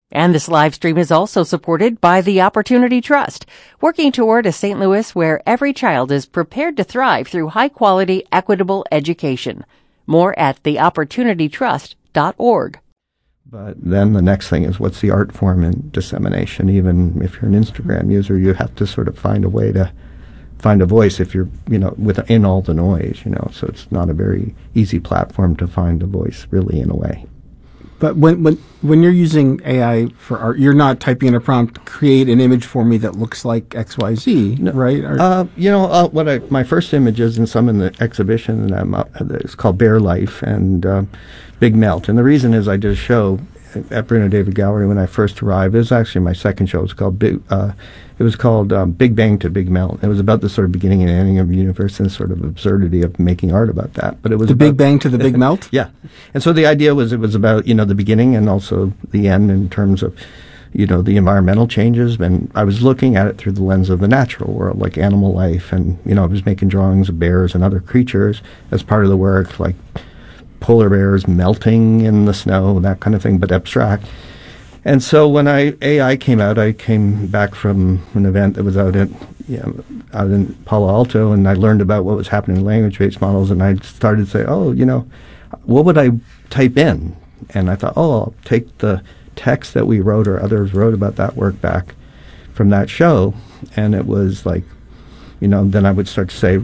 And this live stream is also supported by the Opportunity Trust, working toward a St. Louis where every child is prepared to thrive through high-quality, equitable education. More at theopportunitytrust.org. But then the next thing is, what's the art form and dissemination? Even if you're an Instagram user, you have to sort of find a way to find a voice if you're, within all the noise, So it's not a very easy platform to find a voice, really, in a way. But when you're using AI for art, you're not typing in a prompt, create an image for me that looks like XYZ, no, right? My first image is in the exhibition that I'm up, it's called Bear Life and Big Melt. And the reason is I did a show at Bruno David Gallery when I first arrived. It was actually my second show. It was called Big Bang to Big Melt. It was about the sort of beginning and ending of the universe and the sort of absurdity of making art about that. But it was the Big Bang to the Big Melt? Yeah. And so the idea was it was about, the beginning and also the end in terms of, the environmental changes. And I was looking at it through the lens of the natural world, like animal life. And, I was making drawings of bears and other creatures as part of the work, like polar bears melting in the snow, that kind of thing, but abstract. And so when AI came out, I came back from an event that was out in Palo Alto, and I learned about what was happening in language-based models, and I started to say, what would I type in? And I thought, I'll take the text that we wrote or others wrote about that work back from that show, and it was like, then I would start to say,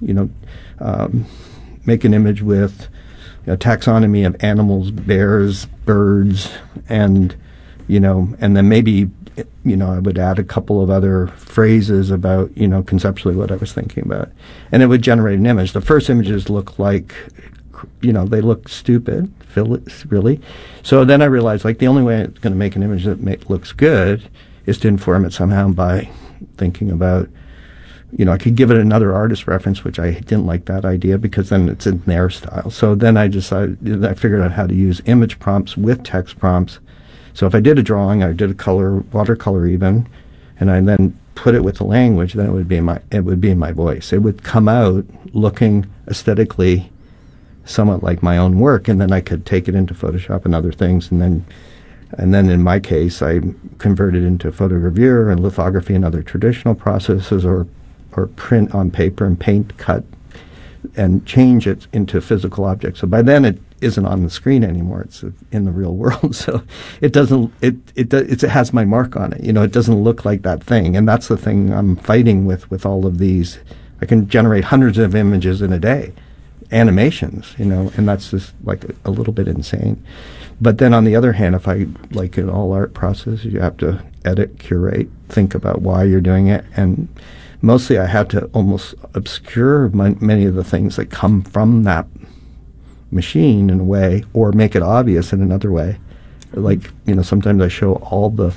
make an image with taxonomy of animals, bears, birds, and then maybe, I would add a couple of other phrases about, conceptually what I was thinking about. And it would generate an image. The first images look like, they look stupid, really. So then I realized, the only way it's going to make an image that looks good is to inform it somehow by thinking about, I could give it another artist reference, which I didn't like that idea because then it's in their style. So then I figured out how to use image prompts with text prompts. So if I did a drawing, I did a watercolor even, and I then put it with the language, then it would be in my voice. It would come out looking aesthetically somewhat like my own work, and then I could take it into Photoshop and other things, and then in my case, I converted into photogravure and lithography and other traditional processes, or print on paper and paint, cut, and change it into physical objects. So by then it isn't on the screen anymore. It's in the real world. So it has my mark on it. It doesn't look like that thing. And that's the thing I'm fighting with all of these. I can generate hundreds of images in a day, animations, and that's just like a little bit insane. But then on the other hand, if I, like in all art process, you have to edit, curate, think about why you're doing it, and mostly I had to almost obscure many of the things that come from that machine in a way, or make it obvious in another way. Like, sometimes I show all the,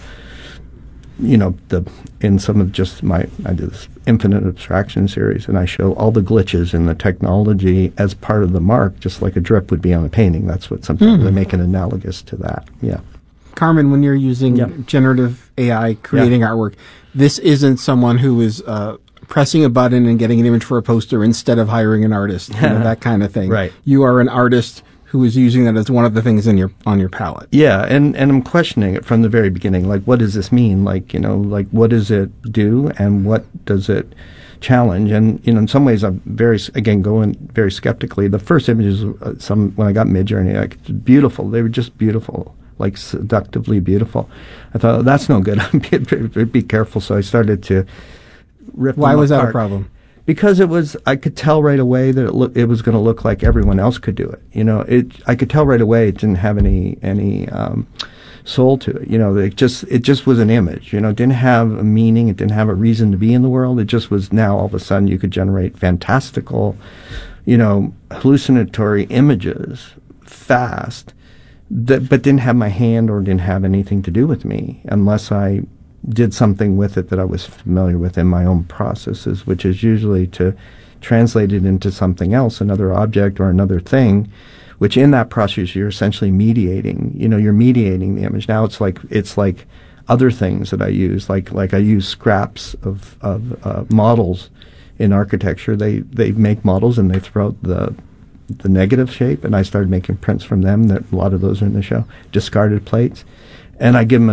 in some of just I did this infinite abstraction series, and I show all the glitches in the technology as part of the mark, just like a drip would be on a painting. That's what sometimes I make it analogous to that. Yeah. Carmen, when you're using generative AI creating artwork, this isn't someone who is pressing a button and getting an image for a poster instead of hiring an artist, that kind of thing. Right. You are an artist who is using that as one of the things on your palette. Yeah, and I'm questioning it from the very beginning. Like, what does this mean? Like, what does it do, and what does it challenge? And in some ways, I'm going very skeptically. The first images, when I got Midjourney, it's beautiful. They were just beautiful, like seductively beautiful. I thought, that's no good. Be careful. So I started to rip them apart. Why was that a problem? Because I could tell right away that it was going to look like everyone else could do it. I could tell right away it didn't have any soul to it. It just was an image. It didn't have a meaning. It didn't have a reason to be in the world. It just was. Now all of a sudden you could generate fantastical, hallucinatory images fast, but didn't have my hand or didn't have anything to do with me unless I did something with it that I was familiar with in my own processes, which is usually to translate it into something else, another object or another thing, which in that process you're essentially mediating. You're mediating the image. Now it's like other things that I use, like I use scraps of models in architecture. They make models and they throw out the negative shape, and I started making prints from them. That a lot of those are in the show. Discarded plates. And I give them